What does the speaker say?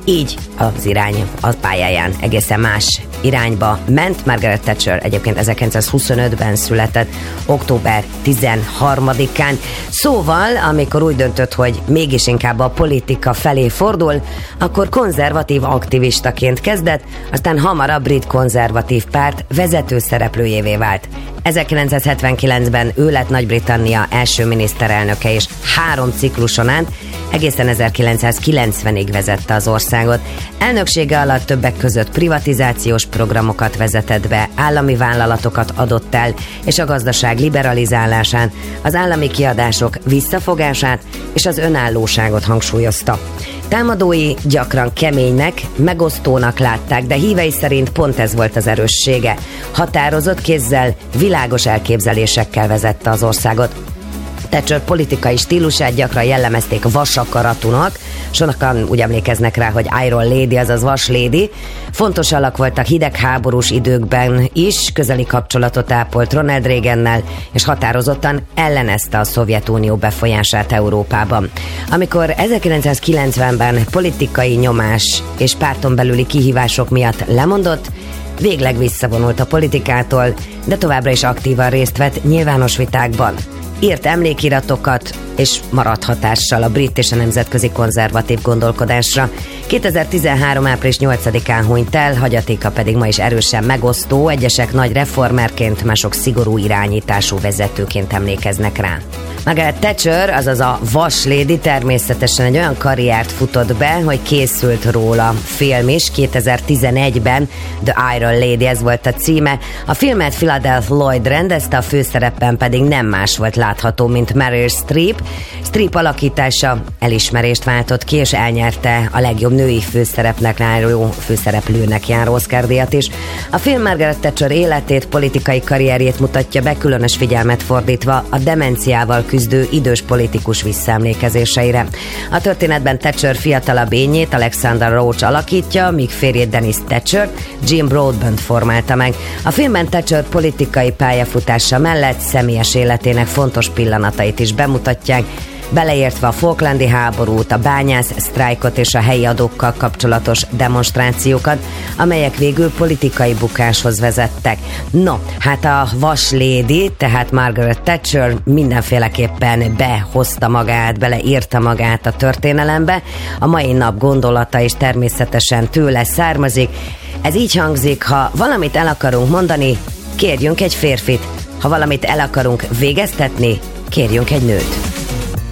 így az irány a pályáján egészen más irányba ment. Margaret Thatcher egyébként 1925-ben született, október 13-án. Szóval, amikor úgy döntött, hogy mégis inkább a politika felé fordul, akkor konzervatív aktivistaként kezdett, aztán hamarabb brit konzervatív párt vezető szereplőjévé vált. 1979-ben ő lett Nagy-Britannia első miniszterelnöke, és 3 cikluson át egészen 1990-ig vezette az országot. Elnöksége alatt többek között privatizációs programokat vezetett be, állami vállalatokat adott el, és a gazdaság liberalizálásán, az állami kiadások visszafogását és az önállóságot hangsúlyozta. Támadói gyakran keménynek, megosztónak látták, de hívei szerint pont ez volt az erőssége. Határozott kézzel, világos elképzelésekkel vezette az országot. Thatcher politikai stílusát gyakran jellemezték vasakaratúnak, sokan úgy emlékeznek rá, hogy Iron Lady, azaz Vas Lady. Fontos alak voltak hidegháborús időkben is, közeli kapcsolatot ápolt Ronald Reagannel, és határozottan ellenezte a Szovjetunió befolyását Európában. Amikor 1990-ben politikai nyomás és párton belüli kihívások miatt lemondott, végleg visszavonult a politikától, de továbbra is aktívan részt vett nyilvános vitákban. Írt emlékiratokat, és maradt hatással a brit és a nemzetközi konzervatív gondolkodásra. 2013. április 8-án hunyt el, hagyatéka pedig ma is erősen megosztó, egyesek nagy reformerként, mások szigorú irányítású vezetőként emlékeznek rá. Margaret Thatcher, azaz a Vas Lady természetesen egy olyan karriert futott be, hogy készült róla film is, 2011-ben The Iron Lady, ez volt a címe. A filmet Philadelphia Lloyd rendezte, a főszerepben pedig nem más volt látható, mint Meryl Streep. Streep alakítása elismerést váltott ki, és elnyerte a legjobb női főszerepnek járó, főszereplőnek járó Oscar-díjat is. A film Margaret Thatcher életét, politikai karrierjét mutatja be, különös figyelmet fordítva a demenciával küzdő idős politikus visszaemlékezéseire. A történetben Thatcher fiatalabb ényét, Alexander Roach alakítja, míg férjét Dennis Thatcher Jim Broadbent formálta meg. A filmben Thatcher politikai pályafutása mellett személyes életének fontos pillanatait is bemutatják, beleértve a Falklandi háborút, a bányász sztrájkot és a helyi adókkal kapcsolatos demonstrációkat, amelyek végül politikai bukáshoz vezettek. No, hát a Vas Lady, tehát Margaret Thatcher mindenféleképpen behozta magát, beleírta magát a történelembe. A mai nap gondolata is természetesen tőle származik. Ez így hangzik: ha valamit el akarunk mondani, kérjünk egy férfit. Ha valamit el akarunk végeztetni, kérjünk egy nőt.